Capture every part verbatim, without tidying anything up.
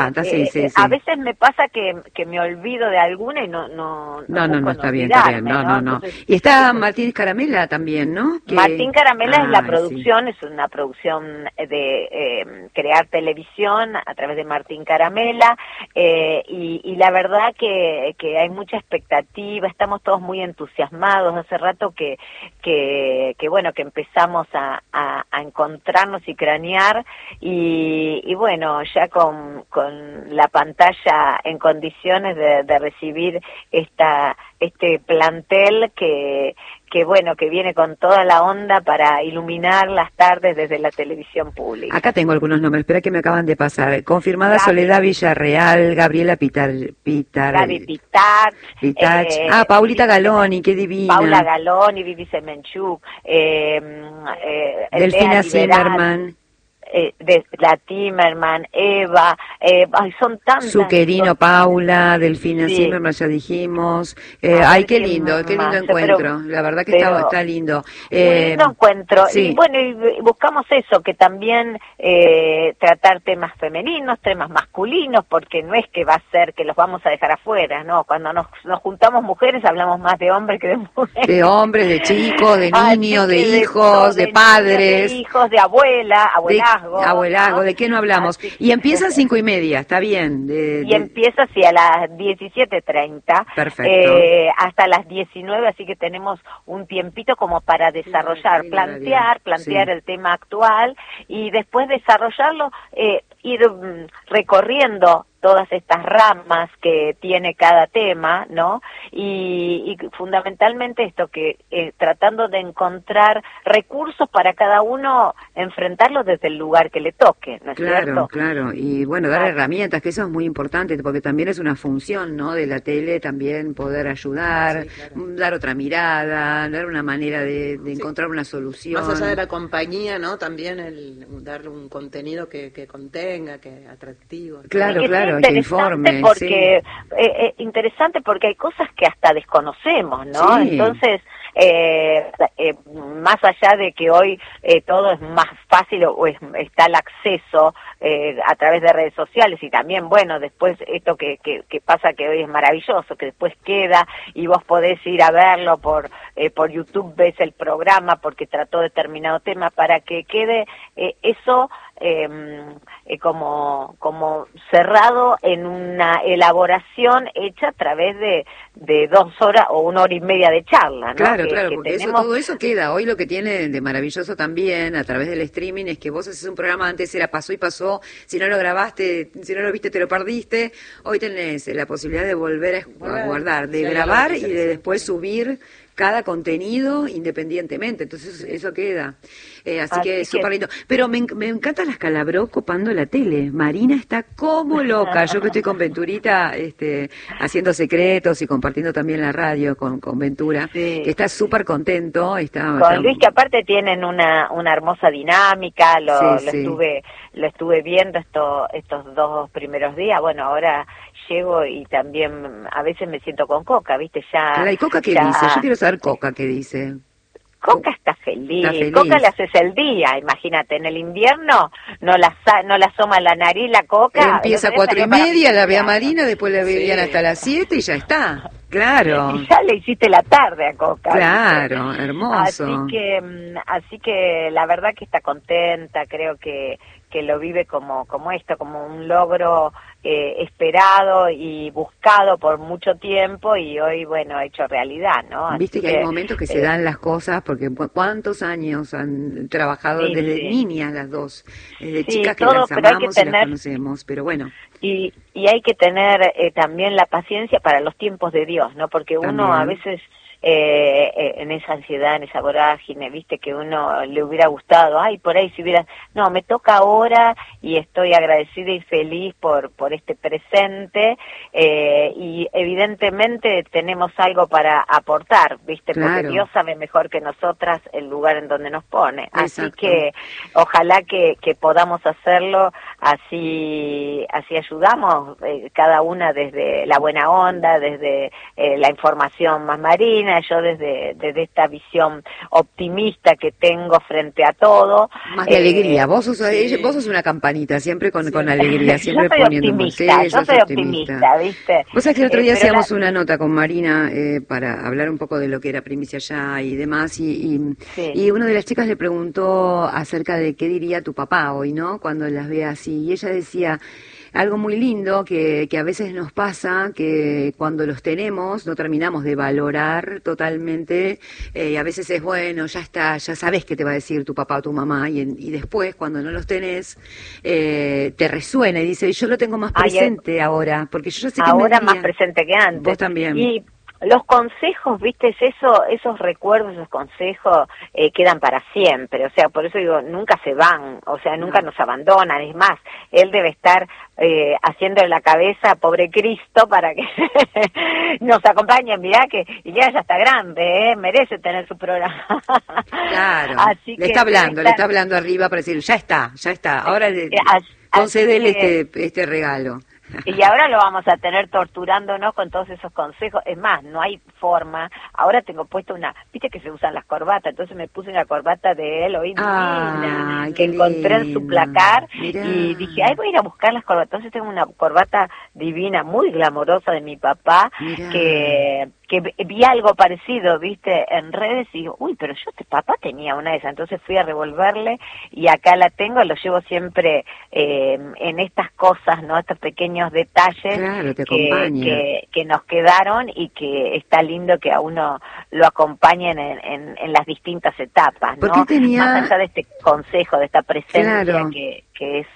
sí, sí, eh, sí. A veces me pasa que, que me olvido de alguna y no no No, no, no, no está bien, está bien, no, no, no. Entonces, Y está Martín Caramela también, ¿no? Que... Martín Caramela ah, es la sí. producción, es una producción de eh, crear televisión a través de Martín Caramela, eh, y, y la verdad que, que hay mucha expectativa, estamos todos muy entusiasmados, hace rato que, que, que bueno, que empezamos a, a, a encontrarnos y cranear, y, y bueno, ya con, con la pantalla en condiciones de, de recibir esta este plantel que que bueno, que viene con toda la onda para iluminar las tardes desde la televisión pública. Acá tengo algunos nombres, espera que me acaban de pasar. Confirmada Gaby, Soledad Villarreal, Gabriela Pitar... Pitar Gaby Pitach, Pitach. Eh, ah, Paulita Vivi Galoni, qué divina. Paula Galoni, Vivi Semenchuk, eh, eh, Delfina Zimmerman. Eh, de la Timerman, Eva, eh, ay, son tantas. Zuccherino, son, Paula, Delfina sí. Zimmerman, ya dijimos. Eh, ay, qué lindo, qué lindo más, encuentro. pero, la verdad que pero, está, está lindo. Eh, un lindo encuentro. Sí. Y bueno, y buscamos eso, que también eh, tratar temas femeninos, temas masculinos, porque no es que va a ser que los vamos a dejar afuera, ¿no? Cuando nos, nos juntamos mujeres hablamos más de hombres que de mujeres. De hombres, de chicos, de niños, de hijos, de, de padres. Niños, de hijos, de abuela, abuelazgo. De, abuelazgo, ¿no? ¿De qué no hablamos? Así, y empieza a cinco y media, está bien. De, y de... empieza así a las diecisiete treinta. Perfecto. Eh, hasta las diecinueve, así que tenemos un tiempito como para desarrollar, sí, plantear, plantear sí. el tema actual y después desarrollarlo, eh, ir um, recorriendo todas estas ramas que tiene cada tema, ¿no? Y, y fundamentalmente esto, que eh, tratando de encontrar recursos para cada uno enfrentarlo desde el lugar que le toque, ¿no es claro, cierto? Claro, y bueno, dar ah. herramientas, que eso es muy importante, porque también es una función, ¿no?, de la tele, también poder ayudar, sí, claro. dar otra mirada, dar una manera de, de sí. encontrar una solución. Más allá de la compañía, ¿no?, también el darle un contenido que, que contenga, que atractivo. Claro, que claro. Interesante que informe, porque sí. eh, eh, interesante porque hay cosas que hasta desconocemos, ¿no? Sí. Entonces, eh, eh, más allá de que hoy eh, todo es más fácil o, o es, está el acceso eh, a través de redes sociales y también, bueno, después esto que, que, que pasa que hoy es maravilloso, que después queda y vos podés ir a verlo por eh, por YouTube, ves el programa porque trató determinado tema para que quede eh, eso eh, eh, como como cerrado en una elaboración hecha a través de, de dos horas o una hora y media de charla, ¿no? Claro, que, claro, que porque tenemos... eso, todo eso queda. Hoy lo que tiene de maravilloso también a través del streaming es que vos haces un programa, antes era pasó y pasó, si no lo grabaste, si no lo viste te lo perdiste, hoy tenés la posibilidad de volver a, a guardar, de sí, grabar y de después subir cada contenido independientemente, entonces eso queda, eh, así, así que súper lindo. Pero me, me encantan las Calabró copando la tele. Marina está como loca, yo que estoy con Venturita este, haciendo secretos y compartiendo también la radio con, con Ventura, sí. que está súper contento. Está, con está... Luis, que aparte tienen una, una hermosa dinámica, lo, sí, lo sí. estuve lo estuve viendo esto, estos dos primeros días, bueno, ahora llego y también a veces me siento con Coca, ¿viste? Ya. Claro, ¿y Coca qué ya... dice? Yo quiero saber Coca qué dice. Coca está feliz. está feliz, Coca le haces el día, imagínate, en el invierno no la no la asoma la nariz la Coca. Empieza a cuatro y media, la ve a Marina, después la veían sí. hasta las siete y ya está. Claro. Y ya le hiciste la tarde a Coca. Claro, ¿viste? hermoso. Así que, así que la verdad que está contenta, creo que que lo vive como como esto, como un logro eh, esperado y buscado por mucho tiempo y hoy, bueno, hecho realidad, ¿no? Así Viste que, que hay momentos que eh, se dan las cosas, porque ¿cuántos años han trabajado sí, desde sí. niñas las dos? Desde sí, chicas que todo, las amamos tener, y las conocemos, pero bueno. Y, y hay que tener eh, también la paciencia para los tiempos de Dios, ¿no? Porque uno también. a veces... Eh, eh, en esa ansiedad, en esa vorágine, viste que uno le hubiera gustado, ay, por ahí si hubiera, no, me toca ahora y estoy agradecida y feliz por por este presente eh, y evidentemente tenemos algo para aportar, viste, claro. porque Dios sabe mejor que nosotras el lugar en donde nos pone, Exacto. así que ojalá que, que podamos hacerlo, así así ayudamos eh, cada una desde la buena onda, desde eh, la información más marina, ilumina, yo desde, desde esta visión optimista que tengo frente a todo. Más de eh, alegría, vos sos, sí. vos sos una campanita, siempre con, Sí. con alegría, siempre yo soy poniendo optimista, sí, yo sos soy optimista, ¿viste? Vos sabés que el otro Eh, día pero hacíamos la- una nota con Marina eh, para hablar un poco de lo que era Primicia Ya y demás, y, y, Sí. y una de las chicas le preguntó acerca de qué diría tu papá hoy, ¿no? Cuando las ve así, y ella decía algo muy lindo que, que a veces nos pasa, que cuando los tenemos no terminamos de valorar totalmente, eh, y a veces es bueno, ya está, ya sabes qué te va a decir tu papá o tu mamá, y, en- y después cuando no los tenés, eh, te resuena y dice, yo lo tengo más Ay, presente ahora, porque yo ya sé que ahora me más diría. presente que antes. Vos también. Y los consejos, viste, es eso, esos recuerdos, esos consejos eh, quedan para siempre, o sea, por eso digo, nunca se van, o sea, nunca No. nos abandonan, es más, él debe estar eh, haciéndole la cabeza, pobre Cristo, para que nos acompañe, mirá que Ileana ya está grande, ¿eh? Merece tener su programa. Claro, Así le que está debe hablando, le estar- está hablando arriba para decir, ya está, ya está, ahora le, Eh, as- concedele así que- este, este regalo. Y ahora lo vamos a tener torturándonos con todos esos consejos. Es más, no hay forma. Ahora tengo puesto una... Viste que se usan las corbatas. Entonces me puse una corbata de él, hoy divina, Ay, que qué encontré en su lindo. placar. Mirá. Y dije, ay, voy a ir a buscar las corbatas. Entonces tengo una corbata divina, muy glamorosa de mi papá, Mirá. que que vi algo parecido, viste, en redes y digo, uy, pero yo, este papá tenía una de esas. Entonces fui a revolverle y acá la tengo, lo llevo siempre eh, en estas cosas, ¿no? Estos pequeños detalles Claro, te que, acompaña. que, que nos quedaron y que está lindo que a uno lo acompañen en, en, en las distintas etapas, ¿no? Porque tenía- Más allá de este consejo, de esta presencia Claro. que, que es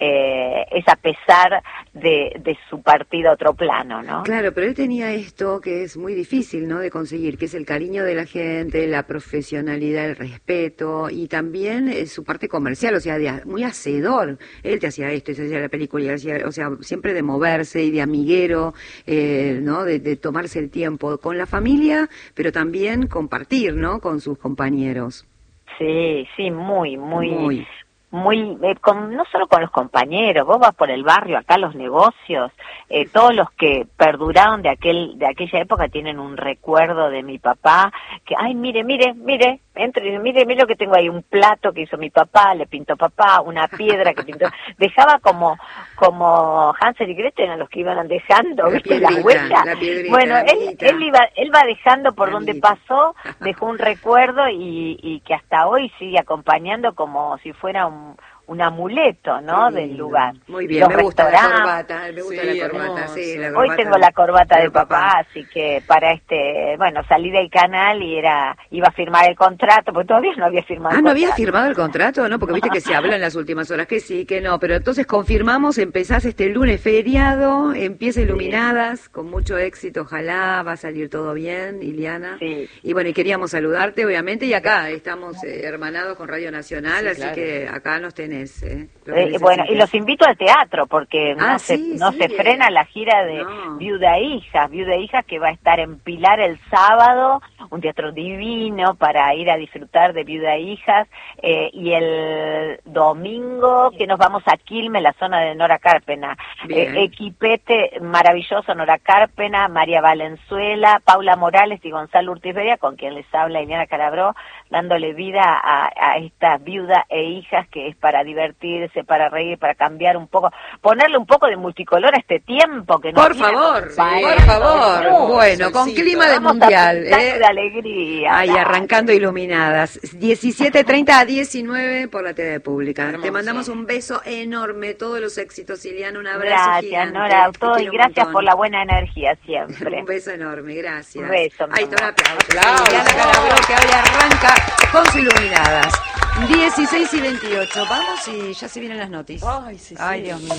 eh, es a pesar de, de su partida a otro plano, ¿no? Claro, pero él tenía esto que es muy difícil, ¿no?, de conseguir, que es el cariño de la gente, la profesionalidad, el respeto y también eh, su parte comercial, o sea, de, muy hacedor. Él te hacía esto, y se hacía la película, y hacía, o sea, siempre de moverse y de amiguero, eh, ¿no?, de, de tomarse el tiempo con la familia, pero también compartir, ¿no?, con sus compañeros. Sí, sí, muy, muy, Muy. muy, eh, con, no solo con los compañeros, vos vas por el barrio, acá los negocios, eh, todos los que perduraron de aquel, de aquella época tienen un recuerdo de mi papá, que, ay, mire, mire, mire, entre y dice, mire, mire lo que tengo ahí, un plato que hizo mi papá, le pintó papá, una piedra que pintó, dejaba como, como Hansel y Gretel a los que iban dejando, La ¿viste? Las piedrita, huellas. la piedrita, Bueno, la él, amiguita. él iba, él va dejando por La donde amiguita. pasó, dejó un recuerdo y, y que hasta hoy sigue acompañando como si fuera un, un amuleto, ¿no?, Qué del lindo. lugar. Muy bien, Los me gusta la restaurantes. corbata, me gusta Sí, la corbata, hermoso. sí, la Hoy corbata tengo la corbata de del papá, así que para este, bueno, salí del canal y era, iba a firmar el contrato, porque todavía no había firmado Ah, el ¿no había contrato. firmado el contrato? No, porque viste que se habla en las últimas horas que sí, que no, pero entonces confirmamos, empezás este lunes feriado, empieza Iluminadas, con mucho éxito, ojalá, va a salir todo bien, Ileana. Sí. Y bueno, y queríamos saludarte, obviamente, y acá estamos eh, hermanados con Radio Nacional, Sí, así claro. que acá nos tenés. Eh, lo que Eh, bueno, y necesites. los invito al teatro porque Ah, no, se, sí, no se sigue. frena la gira de No. Viuda e Hijas, Viuda e Hijas que va a estar en Pilar el sábado, un teatro divino para ir a disfrutar de Viuda e Hijas, eh, y el domingo que nos vamos a Quilmes, la zona de Nora Cárpena, Bien. eh, equipete maravilloso, Nora Cárpena, María Valenzuela, Paula Morales y Gonzalo Urtiz Beria, con quien les habla Ileana Calabró, dándole vida a, a esta Viuda e Hijas que es para divertirse, para reír, para cambiar un poco, ponerle un poco de multicolor a este tiempo que nos Por tiene favor, acompañando. por favor. No, Bueno, con solcito. clima de vamos mundial. a pintar ¿eh? de alegría. Ahí dale. arrancando Iluminadas. diecisiete treinta a diecinueve por la T V Pública. Hermoso. Te mandamos un beso enorme, todos los éxitos, Ileana, un abrazo Gracias, gigante. Nora, a Te todos y quiero un gracias montón. por la buena energía siempre. Un beso enorme, gracias. Un beso, mi Ahí está un amor. aplauso. Aplauso. Ileana Calabró, que hoy arranca con su Iluminadas. dieciséis y veintiocho. Vamos y ya se vienen las noticias. Ay, sí, sí. Ay, Dios mío.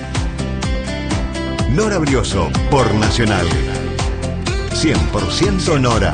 Nora Brioso por Nacional. cien por ciento Nora.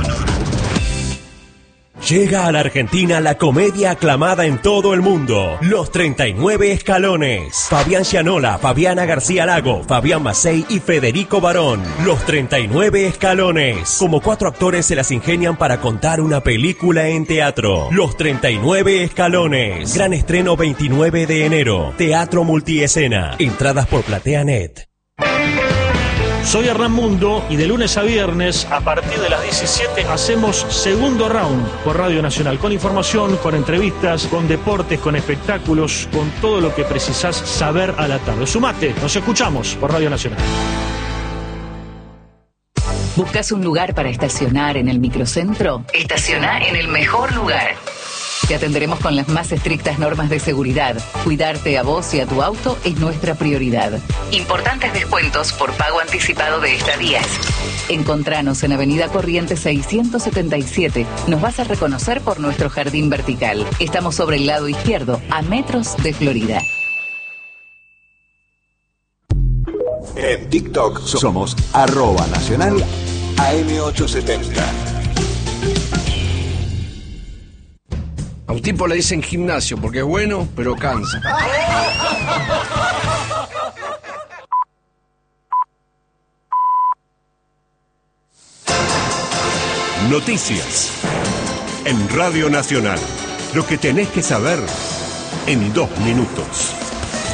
Llega a la Argentina la comedia aclamada en todo el mundo, Los treinta y nueve Escalones. Fabián Gianola, Fabiana García Lago, Fabián Macei y Federico Barón. Los treinta y nueve Escalones. Como cuatro actores se las ingenian para contar una película en teatro. Los treinta y nueve Escalones. Gran estreno veintinueve de enero. Teatro Multiescena. Entradas por PlateaNet. Soy Hernán Mundo y de lunes a viernes, a partir de las diecisiete, hacemos Segundo Round por Radio Nacional, con información, con entrevistas, con deportes, con espectáculos, con todo lo que precisás saber a la tarde. Sumate, nos escuchamos por Radio Nacional. ¿Buscas un lugar para estacionar en el microcentro? Estaciona en el mejor lugar. Te atenderemos con las más estrictas normas de seguridad. Cuidarte a vos y a tu auto es nuestra prioridad. Importantes descuentos por pago anticipado de estadías. Encontranos en Avenida Corrientes seiscientos setenta y siete. Nos vas a reconocer por nuestro jardín vertical. Estamos sobre el lado izquierdo, a metros de Florida. En TikTok somos arroba nacional A M ochocientos setenta. A un tipo le dicen gimnasio porque es bueno, pero cansa. Noticias en Radio Nacional. Lo que tenés que saber en dos minutos.